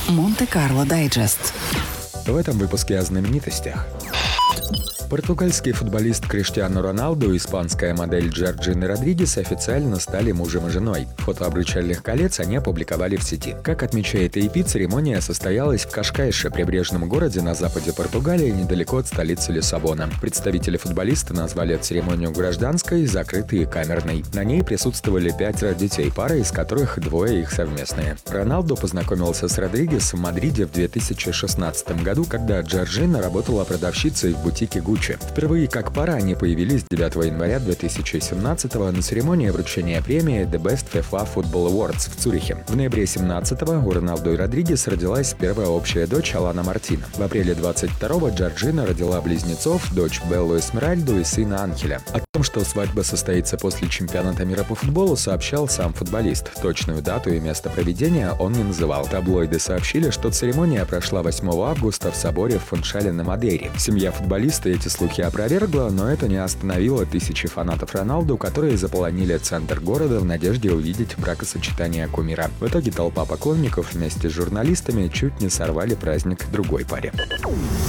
Монте-Карло Дайджест. В этом выпуске о знаменитостях. Португальский футболист Криштиану Роналду и испанская модель Джорджина Родригес официально стали мужем и женой. Фото обручальных колец они опубликовали в сети. Как отмечает AP, церемония состоялась в Кашкайше, прибрежном городе на западе Португалии, недалеко от столицы Лиссабона. Представители футболиста назвали церемонию гражданской, закрытой и камерной. На ней присутствовали 5 детей, пара из которых 2 их совместные. Роналду познакомился с Родригес в Мадриде в 2016 году, когда Джорджина работала продавщицей в бутике Гуччи. Впервые как пара они появились 9 января 2017 на церемонии вручения премии The Best FIFA Football Awards в Цюрихе. В ноябре 2017 у Роналду и Родригес родилась первая общая дочь Алана Мартина. В апреле 22-го Джорджина родила близнецов, дочь Беллу Эсмеральду и сына Анхеля. О том, что свадьба состоится после чемпионата мира по футболу, сообщал сам футболист. Точную дату и место проведения он не называл. Таблоиды сообщили, что церемония прошла 8 августа в соборе в Фуншале на Мадейре. Семья футболиста эти слухи опровергла, но это не остановило тысячи фанатов Роналду, которые заполонили центр города в надежде увидеть бракосочетание кумира. В итоге толпа поклонников вместе с журналистами чуть не сорвали праздник другой паре.